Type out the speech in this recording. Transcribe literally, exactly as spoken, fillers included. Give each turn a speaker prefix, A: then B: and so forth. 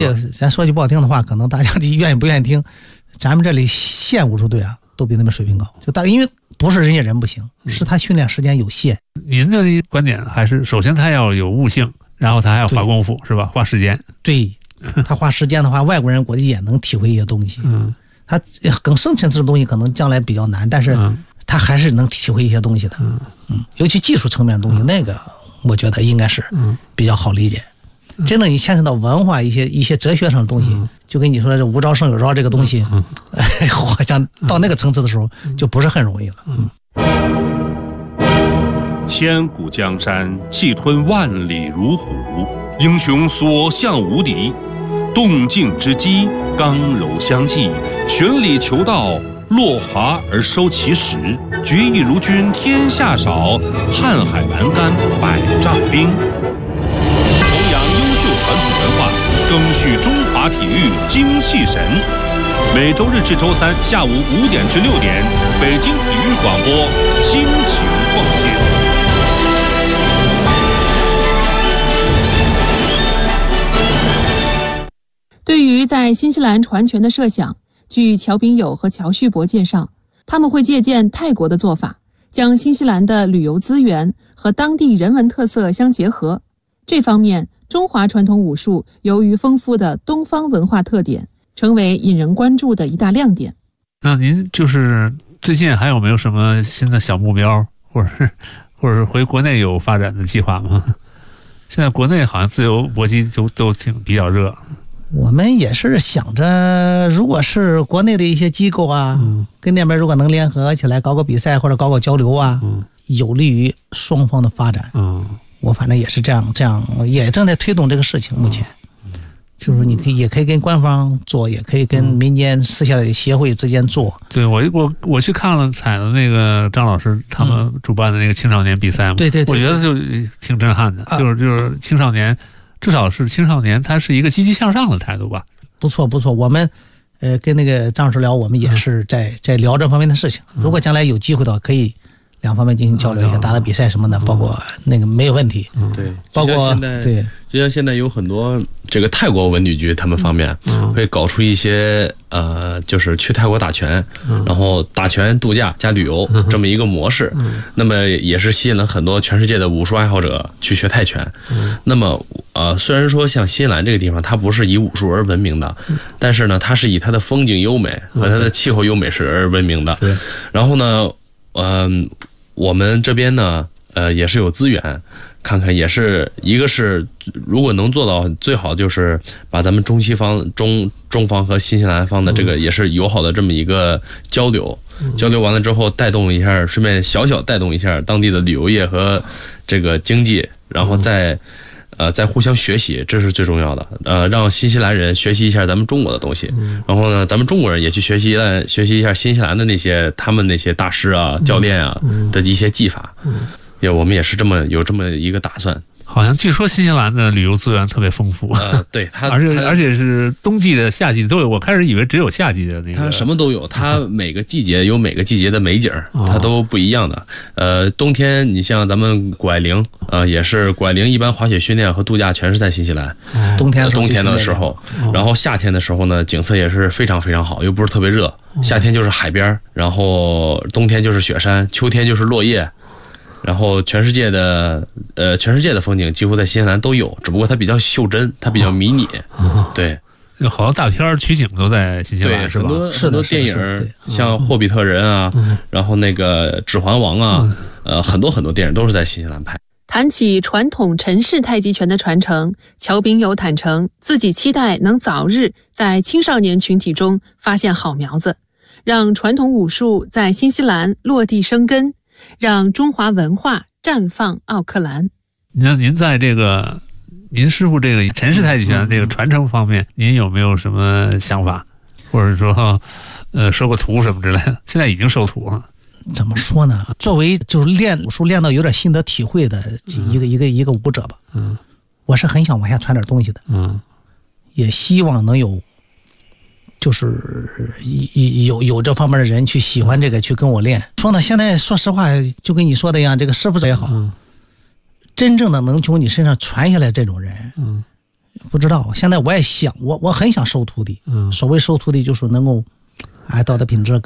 A: 咱说句不好听的话，可能大家愿意不愿意听，咱们这里县武术队啊，都比那边水平高。就大概因为不是人家人不行，是他训练时间有限。
B: 您的观点还是，首先他要有悟性，然后他还要花功夫，是吧？花时间。
A: 对，他花时间的话，外国人估计也能体会一些东西。嗯，他更深层次的东西可能将来比较难，但是他还是能体会一些东西的。嗯嗯，尤其技术层面的东西，嗯、那个我觉得应该是比较好理解。嗯、真的，你牵扯到文化一些一些哲学上的东西，嗯、就跟你说这无招胜有招这个东西，嗯、好像到那个层次的时候，嗯、就不是很容易了。嗯。
C: 千古江山，气吞万里如虎，英雄所向无敌。动静之机，刚柔相济，全力求道，落华而收其实。决意如君天下少，瀚海阑干百丈冰。弘扬优秀传统文化，赓续中华体育精气神。每周日至周三下午五点至六点，北京体育广播倾情奉献。
D: 对于在新西兰传拳的设想，据乔炳友和乔旭博介绍，他们会借鉴泰国的做法，将新西兰的旅游资源和当地人文特色相结合。这方面，中华传统武术由于丰富的东方文化特点，成为引人关注的一大亮点。
B: 那您就是最近还有没有什么新的小目标，或者是或者是回国内有发展的计划吗？现在国内好像自由搏击就都挺比较热。
A: 我们也是想着，如果是国内的一些机构啊，嗯、跟那边如果能联合起来搞个比赛或者搞个交流啊，嗯、有利于双方的发展。嗯，我反正也是这样，这样也正在推动这个事情。目前，嗯、就是你可以也可以跟官方做，也可以跟民间私下的协会之间做。
B: 嗯、对我我我去看了采的那个张老师他们主办的那个青少年比赛嘛，
A: 对对对，
B: 我觉得就挺震撼的，啊、就是就是青少年。至少是青少年，他是一个积极向上的态度吧。
A: 不错不错，我们呃跟那个张老师聊，我们也是在、嗯、在聊这方面的事情。如果将来有机会的话，可以两方面进行交流一下，打打比赛什么的，包括那个没有问题。
E: 嗯，对，
A: 包括
E: 现在
A: 对，
E: 就像现在有很多这个泰国文旅局他们方面会搞出一些呃，就是去泰国打拳，然后打拳度假加旅游这么一个模式。那么也是吸引了很多全世界的武术爱好者去学泰拳。那么呃，虽然说像新西兰这个地方它不是以武术而闻名的，但是呢，它是以它的风景优美和它的气候优美是而闻名的。然后呢，嗯、呃。我们这边呢，呃，也是有资源，看看也是一个是，如果能做到最好，就是把咱们中西方、中中方和新西兰方的这个也是友好的这么一个交流，嗯、交流完了之后，带动一下，顺便小小带动一下当地的旅游业和这个经济，然后再。呃，再互相学习，这是最重要的。呃，让新西兰人学习一下咱们中国的东西，嗯、然后呢，咱们中国人也去学习了，学习一下新西兰的那些他们那些大师啊、教练啊的一些技法。嗯，也我们也是这么有这么一个打算。
B: 好像据说新西兰的旅游资源特别丰富，
E: 呃，对它，
B: 而且而且是冬季的、夏季都有。我开始以为只有夏季的那个，
E: 它什么都有，它每个季节有每个季节的美景，它都不一样的。呃，冬天你像咱们谷爱凌，呃，也是谷爱凌一般滑雪训练和度假全是在新西兰。
A: 冬天
E: 冬天的时候，然后夏天的时候呢，景色也是非常非常好，又不是特别热。夏天就是海边，然后冬天就是雪山，秋天就是落叶。然后全世界的呃，全世界的风景几乎在新西兰都有，只不过它比较袖珍，它比较迷你。哦、对，
B: 有好多大片取景都在新西兰，是吧？
E: 很多很多电影，像《霍比特人》啊，嗯、然后那个《指环王》啊，嗯、呃，很多很多电影都是在新西兰拍。
D: 谈起传统陈氏太极拳的传承，乔炳友坦诚自己期待能早日在青少年群体中发现好苗子，让传统武术在新西兰落地生根。让中华文化绽放奥克兰。
B: 那您在这个您师傅这个陈氏太极拳这个传承方面，您有没有什么想法，或者说呃收个徒什么之类的？现在已经收徒了。
A: 怎么说呢？作为就是练武术练到有点心得体会的一个、嗯、一个一个武者吧，嗯，我是很想往下传点东西的，嗯，也希望能有。就是有有这方面的人去喜欢这个，去跟我练。说呢，现在说实话，就跟你说的一样，这个师傅也好，嗯、真正的能从你身上传下来这种人，嗯、 不知道，现在我也想，我我很想收徒弟。嗯，所谓收徒弟，就是能够，哎，道德品质